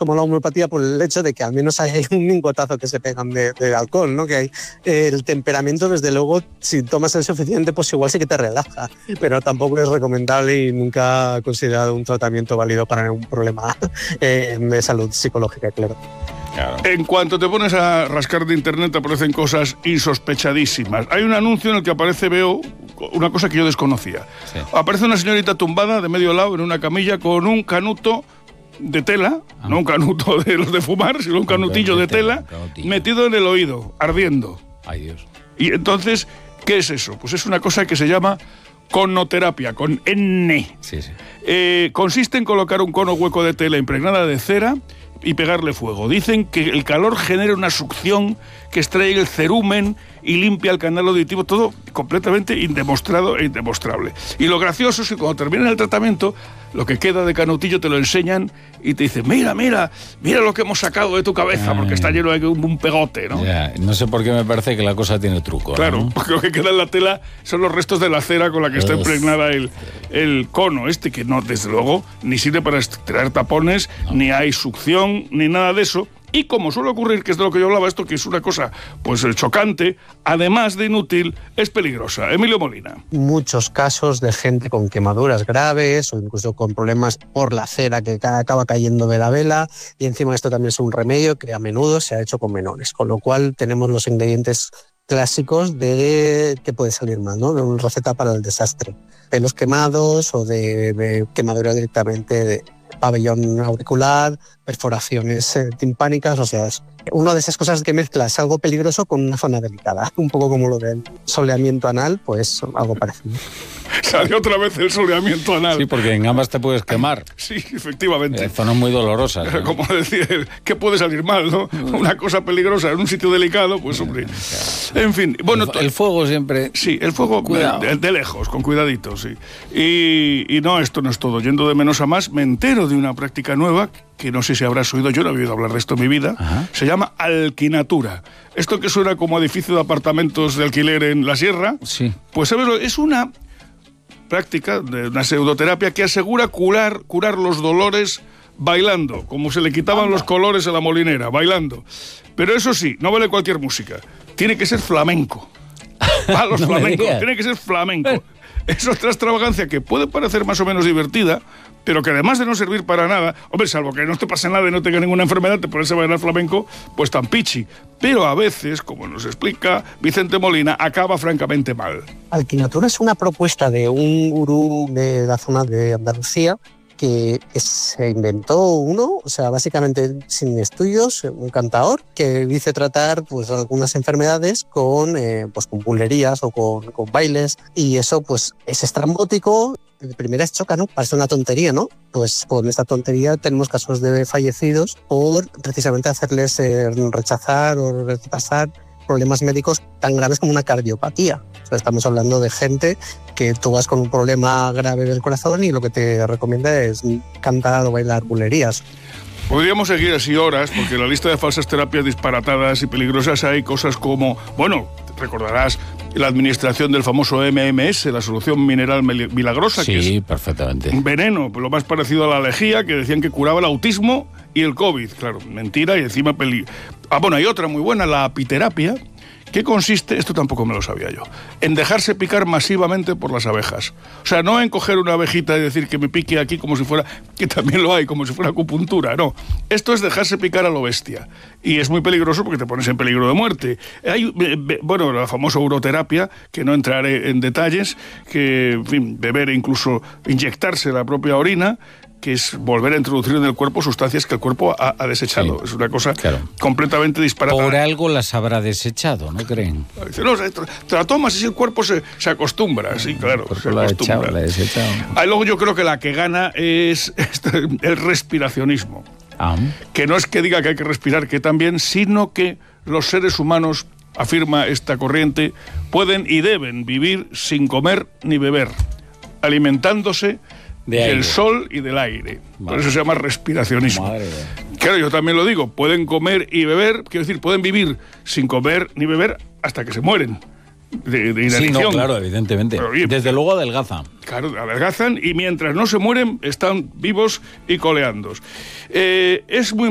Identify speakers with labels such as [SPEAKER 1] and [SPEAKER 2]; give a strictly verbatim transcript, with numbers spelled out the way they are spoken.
[SPEAKER 1] tomado la homeopatía por el hecho de que al menos hay un lingotazo que se pegan de, de alcohol, ¿no? Que hay eh, el temperamento, desde luego, si tomas el suficiente, pues igual sí que te relaja, pero tampoco es recomendable y nunca he considerado un tratamiento válido para un problema eh, de salud psicológica, claro.
[SPEAKER 2] Claro. En cuanto te pones a rascar de internet aparecen cosas insospechadísimas. Hay un anuncio en el que aparece, veo, una cosa que yo desconocía. Sí. Aparece una señorita tumbada de medio lado en una camilla con un canuto de tela, ah. no un canuto de los de fumar, sino un canutillo de tela, canutillo. metido en el oído, ardiendo.
[SPEAKER 3] Ay, Dios.
[SPEAKER 2] Y entonces, ¿qué es eso? Pues es una cosa que se llama conoterapia, con N.
[SPEAKER 3] Sí, sí.
[SPEAKER 2] Eh, consiste en colocar un cono hueco de tela impregnada de cera y pegarle fuego. Dicen que el calor genera una succión que extrae el cerumen y limpia el canal auditivo, todo completamente indemostrado e indemostrable. Y lo gracioso es que cuando termina el tratamiento, lo que queda de canutillo te lo enseñan y te dicen, mira, mira, mira lo que hemos sacado de tu cabeza, Ay. porque está lleno de un, un pegote, ¿no?
[SPEAKER 3] Ya, no sé por qué me parece que la cosa tiene truco.
[SPEAKER 2] Claro,
[SPEAKER 3] ¿no?
[SPEAKER 2] porque lo que queda en la tela son los restos de la cera con la que está impregnada el, el cono este, que no, desde luego, ni sirve para extraer tapones, no. ni hay succión, ni nada de eso. Y como suele ocurrir, que es de lo que yo hablaba, esto que es una cosa pues chocante, además de inútil, es peligrosa. Emilio Molina.
[SPEAKER 1] Muchos casos de gente con quemaduras graves o incluso con problemas por la cera que acaba cayendo de la vela, y encima esto también es un remedio que a menudo se ha hecho con menores, con lo cual tenemos los ingredientes clásicos de que puede salir mal, ¿no? De una receta para el desastre. Pelos quemados o de, de quemadura directamente de pabellón auricular, perforaciones eh, timpánicas, o sea, es una de esas cosas que mezclas algo peligroso con una zona delicada, un poco como lo del soleamiento anal, pues algo parecido.
[SPEAKER 2] Salió otra vez el soleamiento anal.
[SPEAKER 3] Sí, porque en ambas te puedes quemar.
[SPEAKER 2] Sí, efectivamente.
[SPEAKER 3] Eh, zonas muy dolorosas, ¿no?
[SPEAKER 2] Como decía él, ¿qué puede salir mal, no? Una cosa peligrosa en un sitio delicado, pues hombre. En fin, bueno...
[SPEAKER 3] El, el fuego siempre...
[SPEAKER 2] Sí, el fuego de, de lejos, con cuidadito, sí. Y, y no, esto no es todo. Yendo de menos a más, me entero de una práctica nueva que no sé si habrás oído, yo no he oído hablar de esto en mi vida. Ajá. Se llama alquinatura. Esto que suena como edificio de apartamentos de alquiler en la sierra,
[SPEAKER 3] sí.
[SPEAKER 2] Pues ¿sabes? Es una práctica de una pseudoterapia que asegura curar, curar los dolores bailando, como se le quitaban los colores a la molinera, bailando. Pero eso sí, no vale cualquier música. Tiene que ser flamenco. A los no flamencos, tiene que ser flamenco. Es otra extravagancia que puede parecer más o menos divertida, pero que además de no servir para nada, hombre, salvo que no te pase nada y no tengas ninguna enfermedad, te pones a bailar flamenco, pues tan pichi. Pero a veces, como nos explica Vicente Molina, acaba francamente mal.
[SPEAKER 1] Alquinatura es una propuesta de un gurú de la zona de Andalucía que, que se inventó uno, o sea, básicamente sin estudios, un cantador que dice tratar pues algunas enfermedades con, eh, pues, con bulerías o con, con bailes, y eso pues es estrambótico. De primera es choca, ¿no? Parece una tontería, ¿no? Pues con esta tontería tenemos casos de fallecidos por precisamente hacerles eh, rechazar o retrasar problemas médicos tan graves como una cardiopatía. O sea, estamos hablando de gente que tú vas con un problema grave del corazón y lo que te recomienda es cantar o bailar bulerías.
[SPEAKER 2] Podríamos seguir así horas, porque en la lista de falsas terapias disparatadas y peligrosas hay cosas como, bueno, recordarás la administración del famoso M M S, la solución mineral milagrosa,
[SPEAKER 3] sí,
[SPEAKER 2] que es
[SPEAKER 3] perfectamente.
[SPEAKER 2] Un veneno, lo más parecido a la lejía, que decían que curaba el autismo y el COVID. Claro, mentira y encima peligro. Ah, bueno, hay otra muy buena, la apiterapia, que consiste, esto tampoco me lo sabía yo, en dejarse picar masivamente por las abejas. O sea, no en coger una abejita y decir que me pique aquí como si fuera, que también lo hay, como si fuera acupuntura, no. Esto es dejarse picar a lo bestia. Y es muy peligroso porque te pones en peligro de muerte. Hay, bueno, la famosa uroterapia, que no entraré en detalles, que, en fin, beber e incluso inyectarse la propia orina, que es volver a introducir en el cuerpo sustancias que el cuerpo ha, ha desechado. Sí, es una cosa claro. completamente disparatada.
[SPEAKER 3] Por algo las habrá desechado, ¿no creen?
[SPEAKER 2] Dice, no, te la tomas y si el cuerpo se, se acostumbra. Sí, claro, se
[SPEAKER 3] la
[SPEAKER 2] acostumbra.
[SPEAKER 3] Echado, la desechado.
[SPEAKER 2] Ahí luego yo creo que la que gana es el respiracionismo.
[SPEAKER 3] Ah.
[SPEAKER 2] Que no es que diga que hay que respirar, que también, sino que los seres humanos, afirma esta corriente, pueden y deben vivir sin comer ni beber, alimentándose
[SPEAKER 3] de
[SPEAKER 2] del
[SPEAKER 3] aire.
[SPEAKER 2] sol y del aire.
[SPEAKER 3] Madre.
[SPEAKER 2] Por eso se llama respiracionismo.
[SPEAKER 3] Madre.
[SPEAKER 2] Claro, yo también lo digo, pueden comer y beber, quiero decir, pueden vivir sin comer ni beber hasta que se mueren de, de inanición.
[SPEAKER 3] Sí, no, claro, evidentemente.
[SPEAKER 2] Pero, oye,
[SPEAKER 3] desde luego adelgazan.
[SPEAKER 2] Claro, adelgazan y mientras no se mueren están vivos y coleandos. Eh, es muy